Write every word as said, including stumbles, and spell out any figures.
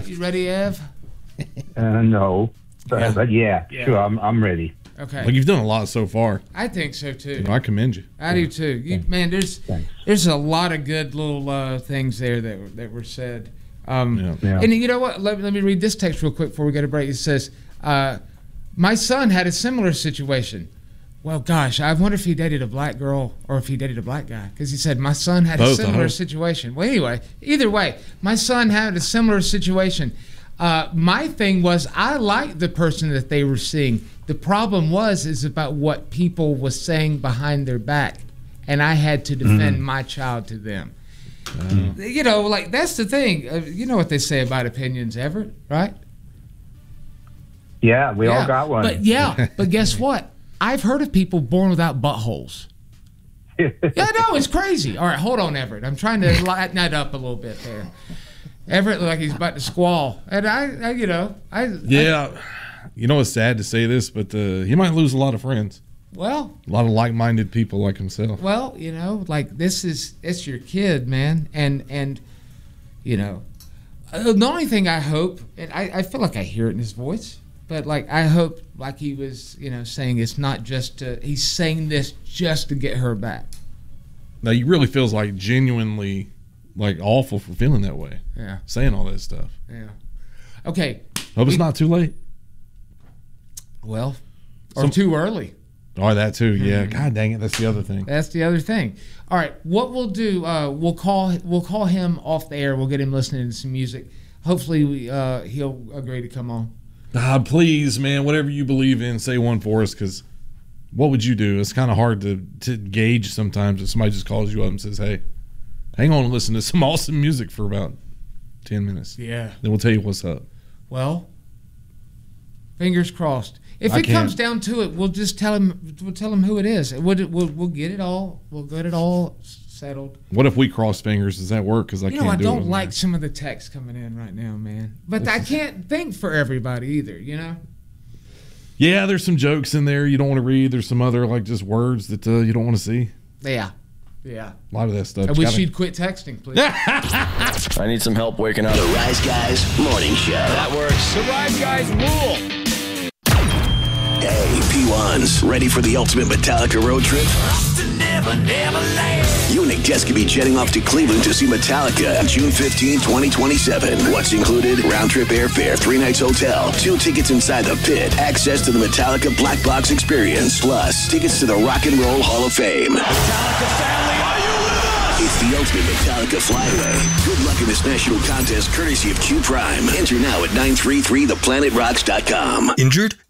You ready, Ev? Uh, no, but Yeah. yeah, but yeah, Yeah. sure, I'm I'm ready. Okay. Like you've done a lot so far. I think so too. You know, I commend you. I do too. You, man, there's Thanks. there's a lot of good little uh, things there that were- that were said. Um, Yeah. Yeah. And you know what? Let, let me read this text real quick before we go to break. It says, uh, "My son had a similar situation." Well, gosh, I wonder if he dated a black girl or if he dated a black guy, because he said my son had Both, a I similar hope. situation. Well, anyway, either way, my son had a similar situation. Uh, my thing was I liked the person that they were seeing. The problem was is about what people was saying behind their back, and I had to defend my child to them. You know, like that's the thing. Uh, you know what they say about opinions, Everett, right? Yeah, we Yeah. all got one. But yeah, but guess what? I've heard of people born without buttholes. Yeah, no, it's crazy. All right, hold on, Everett. I'm trying to lighten that up a little bit there. Everett looked like he's about to squall, and I, I you know, I Yeah. You know, it's sad to say this, but uh, he might lose a lot of friends. I, well, A lot of like-minded people like himself. well, you know, like this is it's your kid, man, and and you know, uh, the only thing I hope, and I, I feel like I hear it in his voice, but like I hope, like he was, you know, saying it's not just to, he's saying this just to get her back. Now, he really feels like genuinely like awful for feeling that way, Yeah, saying all that stuff. yeah. Okay, Hope it's We- not too late. well, or Some- too early. Oh, that too. Yeah. Mm-hmm. God dang it. That's the other thing. That's the other thing. All right, what we'll do, uh, we'll call we'll call him off the air. We'll get him listening to some music. Hopefully, we, uh, he'll agree to come on. Ah, please, man, whatever you believe in, say one for us, because what would you do? It's kind of hard to, to gauge sometimes if somebody just calls you up and says, hey, hang on and listen to some awesome music for about ten minutes. Yeah. Then we'll tell you what's up. Well, fingers crossed. If I it can't- comes down to it, we'll just tell him. We'll tell him who it is. We'll we'll, we'll get it all. We'll get it all settled. What if we cross fingers? Does that work? Because I You can't know, I do it. don't with like mine. some of the texts coming in right now, man. But I can't think for everybody either. You know. Yeah, there's some jokes in there you don't want to read. There's some other, like, just words that uh, you don't want to see. Yeah. Yeah. A lot of that stuff. I You wish gotta- you'd quit texting, please. I need some help waking up. The Rise Guys Morning Show. That works. The Rise Guys rule. Hey, P ones, ready for the ultimate Metallica road trip? You and Nick Jess could be jetting off to Cleveland to see Metallica on June fifteenth, twenty twenty-seven. What's included? Round trip airfare, three nights hotel, two tickets inside the pit, access to the Metallica Black Box experience, plus tickets to the Rock and Roll Hall of Fame. It's the ultimate Metallica flyaway. Good luck in this national contest courtesy of Q Prime. Enter now at nine three three the planet rocks dot com. Injured?